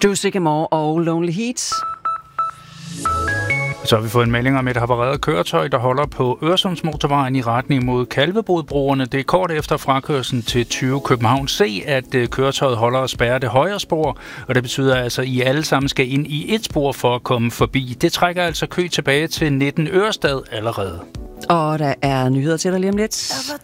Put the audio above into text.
Drew Sycamore og Lonely Heat. Så har vi fået en melding om et havareret køretøj, der holder på Øresundsmotorvejen i retning mod Kalvebodbroerne. Det er kort efter frakørslen til 20 København C, at køretøjet holder og spærrer det højre spor, og det betyder altså, at I alle sammen skal ind i et spor for at komme forbi. Det trækker altså kø tilbage til 19 Ørestad allerede. Og der er nyheder til dig lige om lidt.